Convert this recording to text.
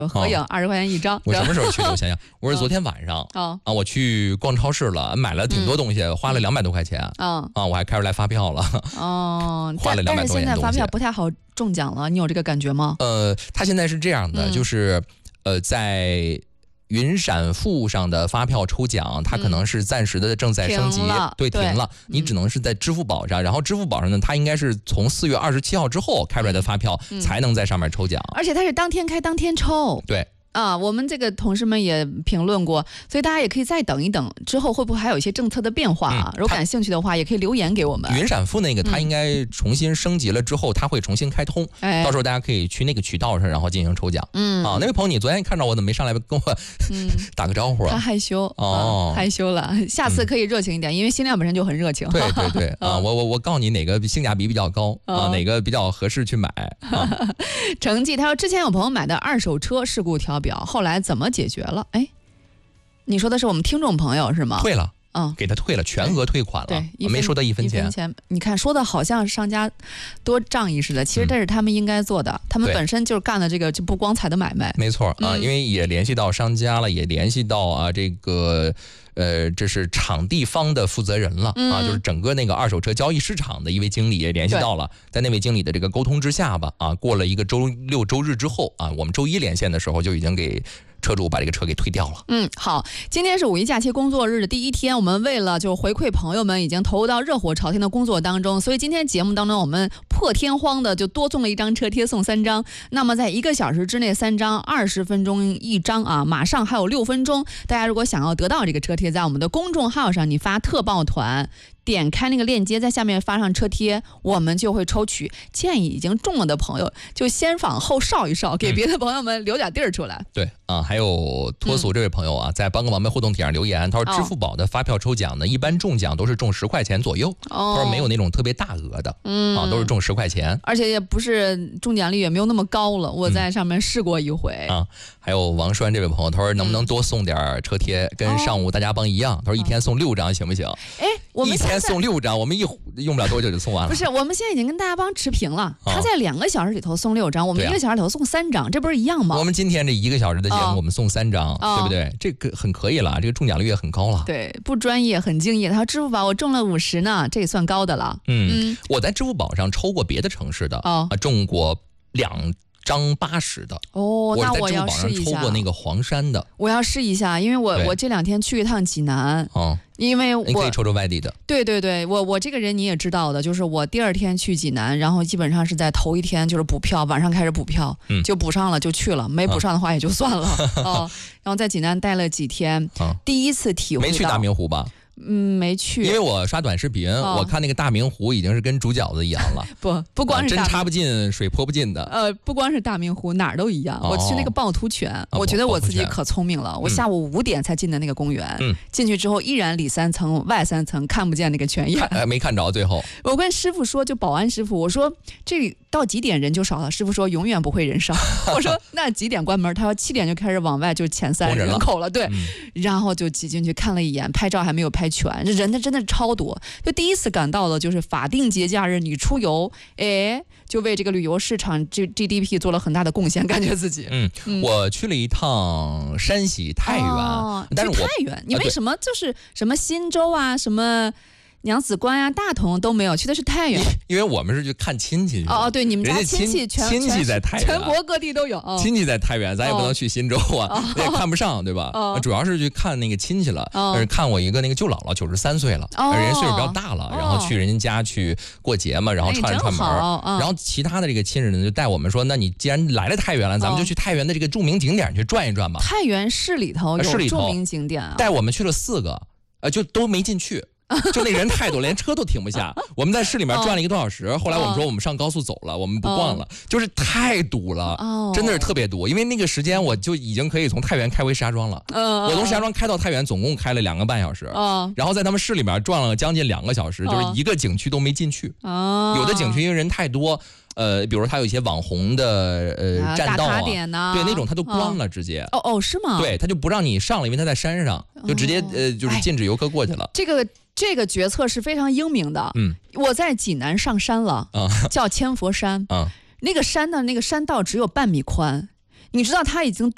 合影20块钱一张。 我什么时候去的？我想想，我是昨天晚上我去逛超市了，买了挺多东西，花了200多块钱我还开出来发票了花了200多块钱。 但是现在发票不太好中奖了，你有这个感觉吗？ 它现在是这样的，就是在云闪付上的发票抽奖，它可能是暂时的正在升级，停了，你只能是在支付宝上，然后支付宝上呢，它应该是从4月27号之后开出来的发票才能在上面抽奖， 而且它是当天开当天抽。 对。 我们这个同事们也评论过，所以大家也可以再等一等，之后会不会还有一些政策的变化啊？如果感兴趣的话，也可以留言给我们。 云闪付那个它应该重新升级了之后，它会重新开通，到时候大家可以去那个渠道上，然后进行抽奖。那位朋友，你昨天看到我怎么没上来跟我打个招呼啊？ 他害羞害羞了，下次可以热情一点，因为新亮本身就很热情。 对我告诉你哪个性价比比较高哪个比较合适去买。 成绩，他说之前有朋友买的2手车事故调表，后来怎么解决了？你说的是我们听众朋友是吗？ 退了。给他退了，全额退款了， 对， 没收到1分钱。 你看说的好像商家多仗义似的，其实这是他们应该做的，他们本身就是干了这个就不光彩的买卖。 没错因为也联系到商家了，也联系到这个这是场地方的负责人了就是整个那个2手车交易市场的一位经理也联系到了，在那位经理的这个沟通之下吧过了一个周6周日之后我们周1连线的时候就已经给车主把这个车给退掉了。 好，今天是5一假期工作日的第1天，我们为了就回馈朋友们已经投入到热火朝天的工作当中，所以今天节目当中我们破天荒的就多送了1张车贴，送3张。那么在1个小时之内3张，20分钟1张马上还有6分钟。大家如果想要得到这个车贴，在我们的公众号上你发特报团，点开那个链接，在下面发上车贴，我们就会抽取建议已经中了的朋友，就先访后哨一哨，给别的朋友们留点地儿出来。 对还有脱俗这位朋友在帮个忙呗互动帖上留言，他说支付宝的发票抽奖呢，一般中奖都是中10块钱左右，他说没有那种特别大额的，都是中10块钱， 而且也不是中奖率也没有那么高了，我在上面试过一回还有王栓这位朋友，他说能不能多送点车贴，跟上午大家帮一样，他说1天送6张行不行？ 我们 1天送6张，我们用不了多久就送完了。 不是，我们现在已经跟大家帮持平了，他在2个小时里头送6张，我们1个小时里头送3张，这不是一样吗？ 我们今天这1个小时的节目我们送3张对不对？这个很可以了，这个中奖率也很高了。 对，不专业很敬业。他说支付宝我中了50呢，这也算高的了。 我在支付宝上抽过别的城市的中过2张80的那我要试一下。 我在支付宝上抽过那个黄山的， 我要试一下，因为我这2天去一趟济南因为你可以抽外地的。 对，我这个人你也知道的，就是我第2天去济南，然后基本上是在头1天就是补票，晚上开始补票，就补上了就去了，没补上的话也就算了然后在济南待了几天，第一次体会到。 没去大明湖吧？ 没去， 因为我刷短视频我看那个大明湖已经是跟煮饺子一样了不光是针插不进水泼不进的不光是大明湖，哪儿都一样我去那个趵突泉我觉得我自己可聪明了我下午5点才进的那个公园进去之后依然里3层外3层看不见那个泉眼没看着。最后我跟师傅说，就保安师傅，我说这里到几点人就少了？师傅说永远不会人少我说那几点关门？他说7点就开始往外就前3人口了对然后就挤进去看了一眼，拍照还没有拍全，这人真的超多，就第一次感到了就是法定节假日你出游就为这个旅游市场GDP 做了很大的贡献，感觉自己我去了一趟山西太原但是太原你为什么就是什么忻州什么娘子关大同都没有去的是太原？ 因为我们是去看亲戚对，你们家亲戚亲戚在太原， 全国各地都有亲戚在太原，咱也不能去忻州也看不上对吧主要是去看那个亲戚了看我一个那个舅姥姥93岁了人岁数比较大了然后去人家去过节嘛，然后串门然后其他的这个亲人就带我们说，那你既然来了太原了咱们就去太原的这个著名景点去转一转吧。 太原市里头有著名景点带我们去了4个就都没进去就那人太多，连车都停不下。我们在市里面转了1个多小时，后来我们说我们上高速走了，我们不逛了，就是太堵了真的是特别堵。因为那个时间我就已经可以从太原开回石家庄了我从石家庄开到太原总共开了2个半小时然后在他们市里面转了将近2个小时就是一个景区都没进去有的景区因为人太多比如说它有一些网红的栈道对那种它都关了直接是吗？ 对，它就不让你上了，因为它在山上就直接就是禁止游客过去了这个决策是非常英明的我在济南上山了叫千佛山那个山的那个山道只有半米宽，你知道它已经